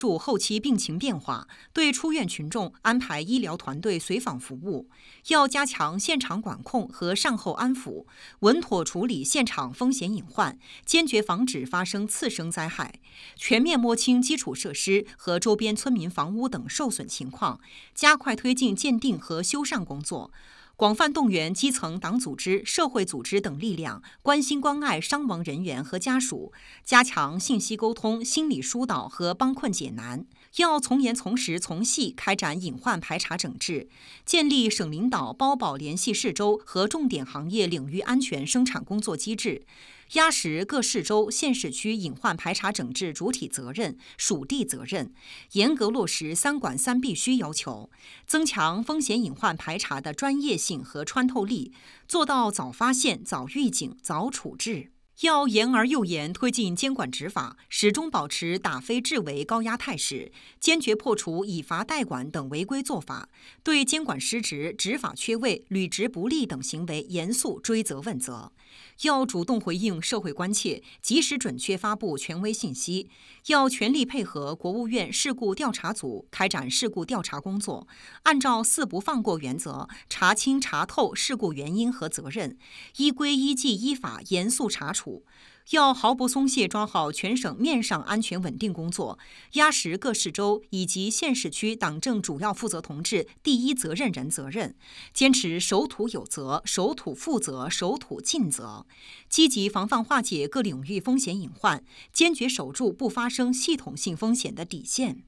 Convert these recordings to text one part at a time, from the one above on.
注后期病情变化，对出院群众安排医疗团队随访服务，要加强现场管控和善后安抚，稳妥处理现场风险隐患，坚决防止发生次生灾害，全面摸清基础设施和周边村民房屋等受损情况，加快推进鉴定和修缮工作。广泛动员基层党组织、社会组织等力量，关心关爱伤亡人员和家属，加强信息沟通、心理疏导和帮困解难。要从严从实从细开展隐患排查整治，建立省领导包保联系市州和重点行业领域安全生产工作机制，压实各市州、县市区隐患排查整治主体责任、属地责任，严格落实3管3必须要求，增强风险隐患排查的专业性和穿透力，做到早发现、早预警、早处置。要严而又严推进监管执法，始终保持打非治为高压态势，坚决破除以罚代管等违规做法，对监管失职、执法缺位、履职不力等行为严肃追责问责。要主动回应社会关切，及时准确发布权威信息，要全力配合国务院事故调查组开展事故调查工作，按照4不放过原则，查清查透事故原因和责任，依规依纪依法严肃查处。要毫不松懈抓好全省面上安全稳定工作，压实各市州以及县市区党政主要负责同志第一责任人责任，坚持守土有责、守土负责、守土尽责，积极防范化解各领域风险隐患，坚决守住不发生系统性风险的底线。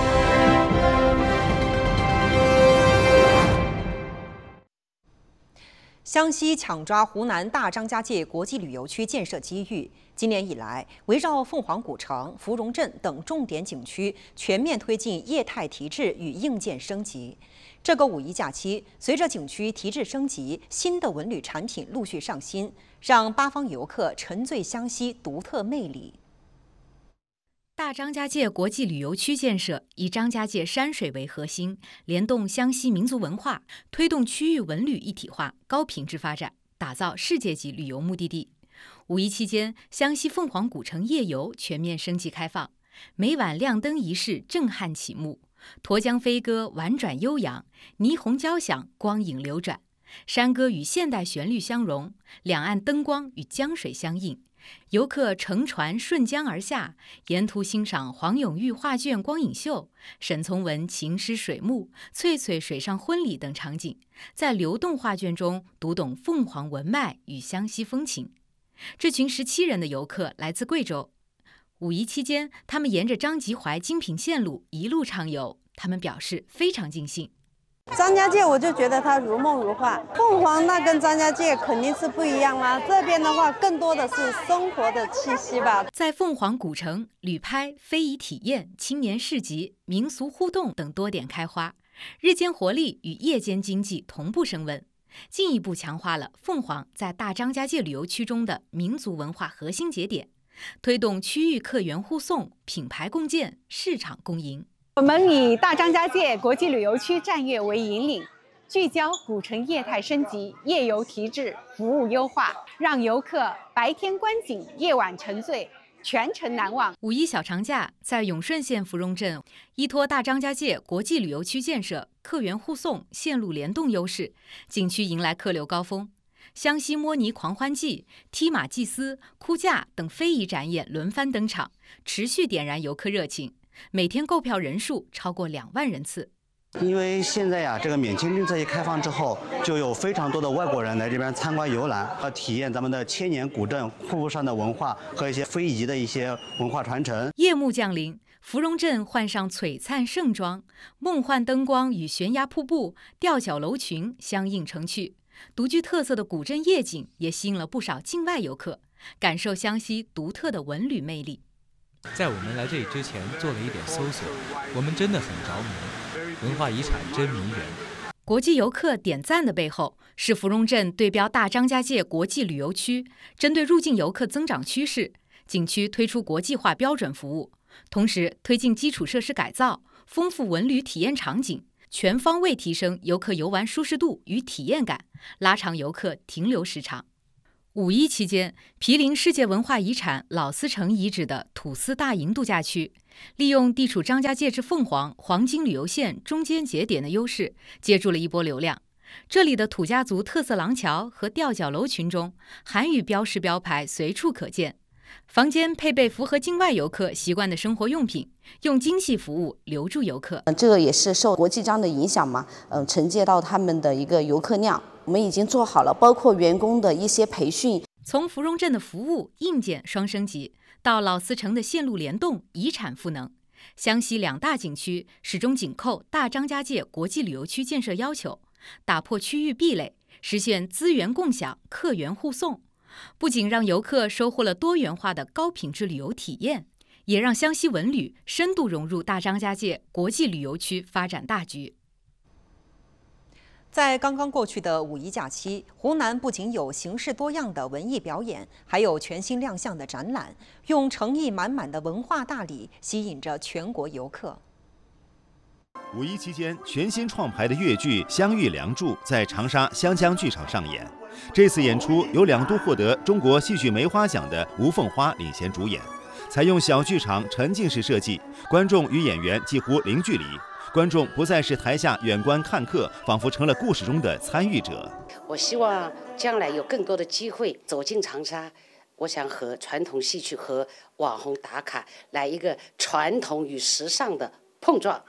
湘西抢抓湖南大张家界国际旅游区建设机遇。今年以来，围绕凤凰古城、芙蓉镇等重点景区，全面推进业态提质与硬件升级。这个5一假期，随着景区提质升级，新的文旅产品陆续上新，让八方游客沉醉湘西独特魅力。 大张家界国际旅游区建设以张家界山水为核心，联动湘西民族文化，推动区域文旅一体化、高品质发展，打造世界级旅游目的地。5一期间，湘西凤凰古城夜游全面升级开放，每晚亮灯仪式震撼启幕，沱江飞歌婉转悠扬，霓虹交响光影流转，山歌与现代旋律相融，两岸灯光与江水相映。游客乘船顺江而下，沿途欣赏黄永玉画卷光影秀、沈从文琴诗水幕、翠翠水上婚礼等场景，在流动画卷中读懂凤凰文脉与湘西风情。这群17人的游客来自贵州，5一期间，他们沿着张吉淮精品线路一路畅游，他们表示非常尽兴。 张家界我就觉得它如梦如幻，凤凰那跟张家界肯定是不一样啦。这边的话更多的是生活的气息吧。 在凤凰古城，旅拍、非遗体验、青年市集、民俗互动等多点开花，日间活力与夜间经济同步升温，进一步强化了凤凰在大张家界旅游区中的民族文化核心节点，推动区域客源互送、品牌共建、市场共赢。 我们以大张家界国际旅游区战略为引领，聚焦古城业态升级、夜游提质、服务优化，让游客白天观景，夜晚沉醉，全程难忘。 5一小长假，在永顺县芙蓉镇，依托大张家界国际旅游区建设、客源互送、线路联动优势，景区迎来客流高峰。湘西摸泥狂欢季、踢马祭司、哭架等非遗展演轮番登场，持续点燃游客热情。每天购票人数超过2万人次。 因为现在呀，这个免签政策一开放之后，就有非常多的外国人来这边参观游览，体验咱们的千年古镇瀑布上的文化和一些非遗的一些文化传承。 夜幕降临，芙蓉镇换上璀璨盛装，梦幻灯光与悬崖瀑布、吊脚楼群相映成趣，独具特色的古镇夜景也吸引了不少境外游客，感受湘西独特的文旅魅力。 在我们来这里之前做了一点搜索，我们真的很着迷，文化遗产真迷人。 国际游客点赞的背后，是芙蓉镇对标大张家界国际旅游区，针对入境游客增长趋势，景区推出国际化标准服务，同时推进基础设施改造，丰富文旅体验场景，全方位提升游客游玩舒适度与体验感，拉长游客停留时长。5一期间，毗邻世界文化遗产老司城遗址的土司大营度假区， 利用地处张家界至凤凰黄金旅游线中间节点的优势，接住了一波流量。这里的土家族特色廊桥和吊脚楼群中，韩语标识标牌随处可见。房间配备符合境外游客习惯的生活用品，用精细服务留住游客。 这个也是受国际章的影响嘛，承接到他们的一个游客量，我们已经做好了，包括员工的一些培训。 从芙蓉镇的服务硬件双升级，到老司城的线路联动、遗产赋能，湘西2大景区始终紧扣大张家界国际旅游区建设要求，打破区域壁垒，实现资源共享、客源互送。不仅让游客收获了多元化的高品质旅游体验，也让湘西文旅深度融入大张家界国际旅游区发展大局。 在刚刚过去的五一假期，湖南不仅有形式多样的文艺表演，还有全新亮相的展览，用诚意满满的文化大礼吸引着全国游客。 五一期间，全新创排的粤剧《相遇梁祝》在长沙湘江剧场上演。这次演出由2度获得中国戏剧梅花奖的吴凤花领衔主演，采用小剧场沉浸式设计，观众与演员几乎零距离。观众不再是台下远观看客，仿佛成了故事中的参与者。 我希望将来有更多的机会走进长沙，我想和传统戏曲和网红打卡来一个传统与时尚的碰撞。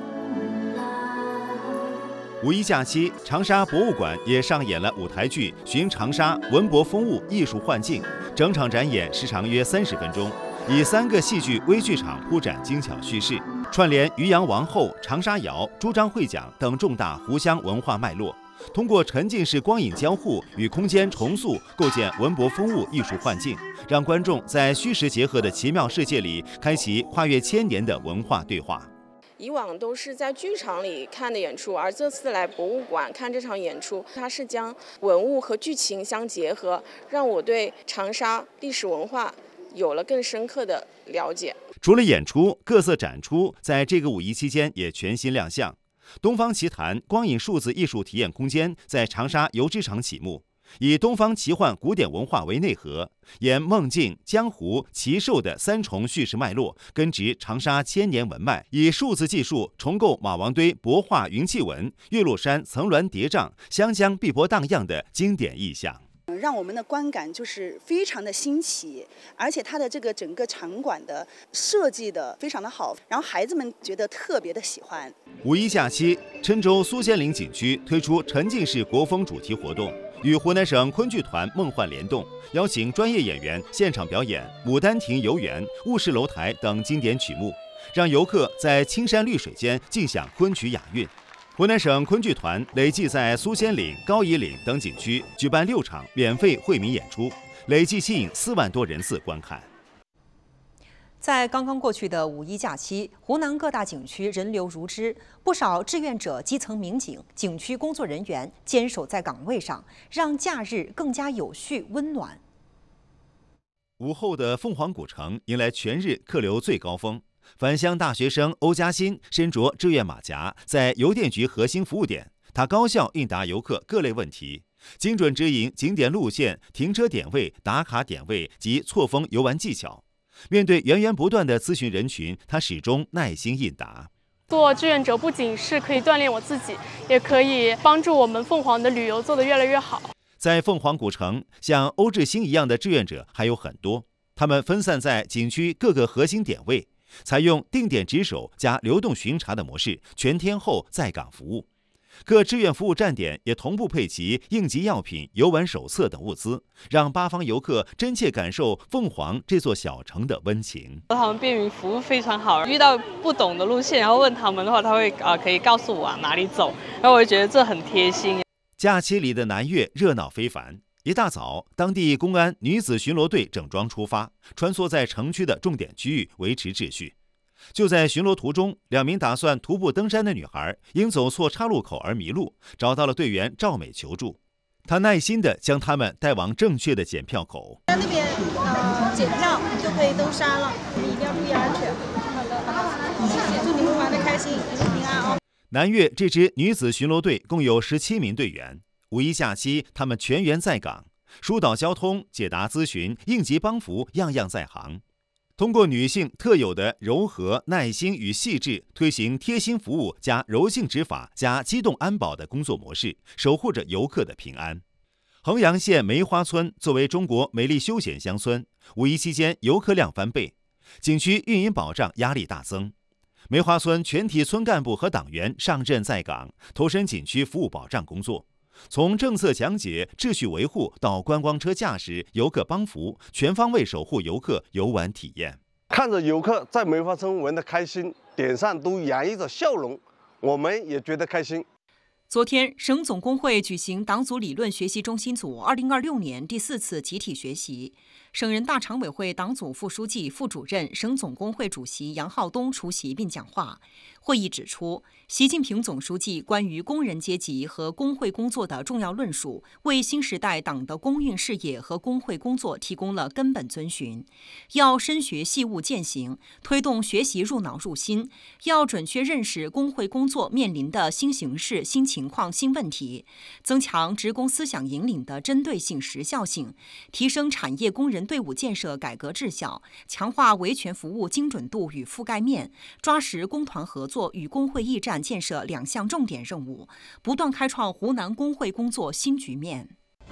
五一假期，长沙博物馆也上演了舞台剧《寻长沙文博风物艺术幻境》，整场展演时长约30分钟，以3个戏剧微剧场铺展精巧叙事，串联渔阳王后、长沙谣、朱张会讲等重大湖湘文化脉络，通过沉浸式光影交互与空间重塑，构建文博风物艺术幻境，让观众在虚实结合的奇妙世界里，开启跨越1000年的文化对话。 以往都是在剧场里看的演出，而这次来博物馆看这场演出，它是将文物和剧情相结合，让我对长沙历史文化有了更深刻的了解。 除了演出，各色展出在这个五一期间也全新亮相。东方奇谭光影数字艺术体验空间在长沙邮织厂启幕，以东方奇幻古典文化为内核，沿梦境、江湖、奇兽的3重叙事脉络，根植长沙1000年文脉，以数字技术重构马王堆帛画云气纹、岳麓山层峦叠嶂、湘江碧波荡漾的经典意象。 让我们的观感就是非常的新奇，而且它的这个整个场馆的设计的非常的好，然后孩子们觉得特别的喜欢。 五一假期，郴州苏仙岭景区推出沉浸式国风主题活动，与湖南省昆剧团梦幻联动，邀请专业演员现场表演《牡丹亭游园》《雾室楼台》等经典曲目，让游客在青山绿水间尽享昆曲雅韵。湖南省昆剧团累计在苏仙岭、高仪岭等景区举办6场免费惠民演出，累计吸引4万多人次观看。 在刚刚过去的五一假期，湖南各大景区人流如织，不少志愿者、基层民警、景区工作人员坚守在岗位上，让假日更加有序温暖。 午后的凤凰古城迎来全日客流最高峰。返乡大学生欧嘉欣身着志愿马甲，在邮电局核心服务点，他高效应答游客各类问题，精准指引景点路线、停车点位、打卡点位及错峰游玩技巧。面对源源不断的咨询人群，他始终耐心应答。 做志愿者不仅是可以锻炼我自己，也可以帮助我们凤凰的旅游做得越来越好。 在凤凰古城，像欧志兴一样的志愿者还有很多，他们分散在景区各个核心点位，采用定点值守加流动巡查的模式，全天候在岗服务。各志愿服务站点也同步配齐应急药品、游玩手册等物资，让八方游客真切感受凤凰这座小城的温情。 他们便民服务非常好，遇到不懂的路线，然后问他们的话，他会可以告诉我哪里走，然后我就觉得这很贴心。 假期里的南岳热闹非凡。一大早，当地公安女子巡逻队整装出发，穿梭在城区的重点区域维持秩序。就在巡逻途中，2名打算徒步登山的女孩因走错岔路口而迷路，找到了队员赵美求助。她耐心地将他们带往正确的检票口。 在那边检票就可以登山了，你们一定要注意安全。好的，谢谢，祝你们玩得开心，一路平安哦。 南岳这支女子巡逻队共有17名队员。五一假期，他们全员在岗，疏导交通、解答咨询、应急帮扶，样样在行。 通过女性特有的柔和、耐心与细致，推行贴心服务加柔性执法加机动安保的工作模式，守护着游客的平安。衡阳县梅花村作为中国美丽休闲乡村，5一期间游客量翻倍，景区运营保障压力大增。梅花村全体村干部和党员上阵在岗，投身景区服务保障工作。从政策讲解、秩序维护到观光车驾驶、游客帮扶，全方位守护游客游玩体验。 看着游客在梅花村玩得开心，脸上都洋溢着笑容，我们也觉得开心。 昨天，省总工会举行党组理论学习中心组2026年第4次集体学习。省人大常委会党组副书记、副主任、省总工会主席杨浩东出席并讲话。会议指出，习近平总书记关于工人阶级和工会工作的重要论述，为新时代党的工运事业和工会工作提供了根本遵循。要深学细悟践行，推动学习入脑入心，要准确认识工会工作面临的新形势、新情况、新问题，增强职工思想引领的针对性、时效性，提升产业工人队伍建设改革质效，强化维权服务精准度与覆盖面，抓实工团合作与工会驿站建设2项重点任务，不断开创湖南工会工作新局面。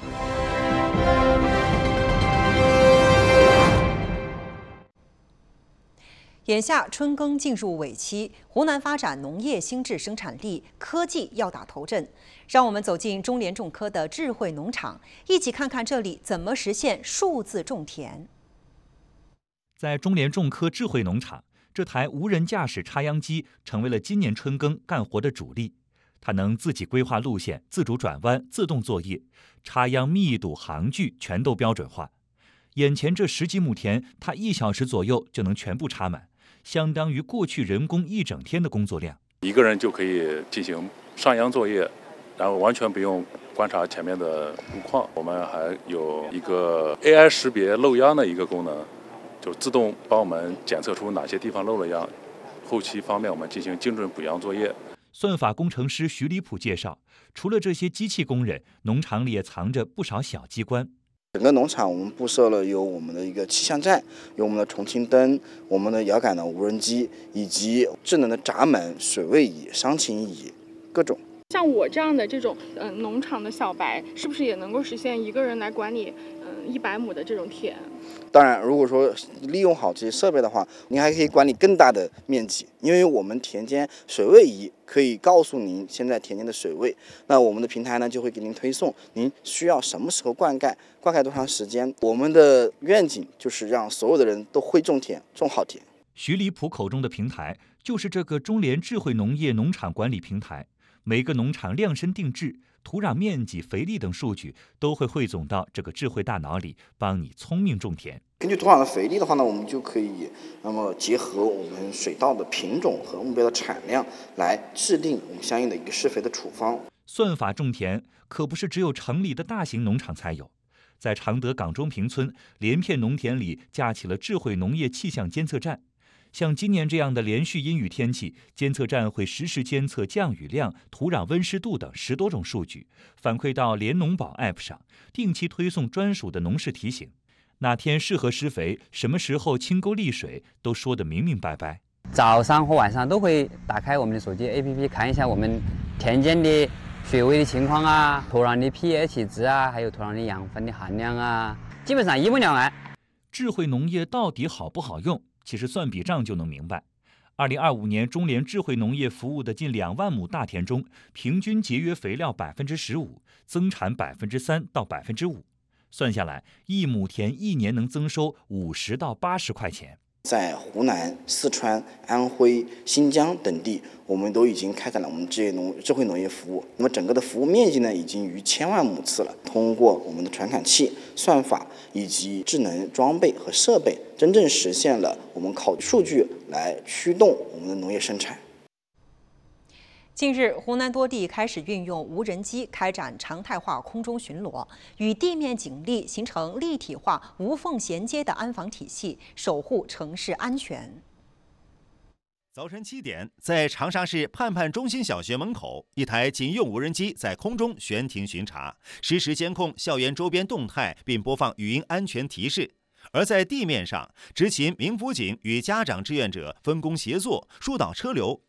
眼下春耕进入尾期，湖南发展农业新质生产力，科技要打头阵。让我们走进中联重科的智慧农场，一起看看这里怎么实现数字种田。 在中联重科智慧农场，这台无人驾驶插秧机成为了今年春耕干活的主力。它能自己规划路线、自主转弯、自动作业，插秧密度、行距全都标准化。眼前这10几亩田，它1小时左右就能全部插满，相当于过去人工1整天的工作量。 一个人就可以进行上秧作业，然后完全不用观察前面的路况。我们还有一个 AI 识别漏秧的一个功能，就自动帮我们检测出哪些地方漏了秧，后期方面我们进行精准补秧作业。 算法工程师徐礼普介绍，除了这些机器工人，农场里也藏着不少小机关。 整个农场我们布设了有我们的一个气象站，有我们的重庆灯，我们的遥感的无人机，以及智能的闸门、水位仪、伤情仪，各种。 像我这样的这种农场的小白，是不是也能够实现一个人来管理100亩的这种田？ 当然，如果说利用好这些设备的话，您还可以管理更大的面积，因为我们田间水位仪可以告诉您现在田间的水位，那我们的平台呢就会给您推送您需要什么时候灌溉，灌溉多长时间。我们的愿景就是让所有的人都会种田，种好田。 徐礼普口中的平台就是这个中联智慧农业农场管理平台，每个农场量身定制，土壤面积、肥力等数据都会汇总到这个智慧大脑里，帮你聪明种田。 根据土壤的肥力的话呢，我们就可以结合我们水稻的品种和目标的产量来制定我们相应的一个施肥的处方。 算法种田可不是只有城里的大型农场才有，在常德港中坪村，连片农田里架起了智慧农业气象监测站。像今年这样的连续阴雨天气，监测站会实时监测降雨量、土壤温湿度等10多种数据，反馈到联农保 App 上，定期推送专属的农事提醒。哪天适合施肥，什么时候清沟沥水，都说得明明白白。 早上和晚上都会打开我们的手机 APP 看一下我们田间的水位的情况啊，土壤的 pH 值啊，还有土壤的养分的含量啊，基本上一目了然。 智慧农业到底好不好用？其实算笔账就能明白。2025年中联智慧农业服务的近2万亩大田中，平均节约肥料15%，增产3%到5%。算下来，1亩田1年能增收50到80块钱。 在湖南、四川、安徽、新疆等地，我们都已经开展了我们智慧农业服务。那么整个的服务面积呢，已经逾1000万亩次了。通过我们的传感器、算法以及智能装备和设备，真正实现了我们靠数据来驱动我们的农业生产。 近日，湖南多地开始运用无人机开展常态化空中巡逻，与地面警力形成立体化、无缝衔接的安防体系，守护城市安全。 早晨7点，在长沙市盼盼中心小学门口，一台警用无人机在空中悬停巡查，实时监控校园周边动态，并播放语音安全提示。 而在地面上，执勤民辅警与家长志愿者分工协作，疏导车流，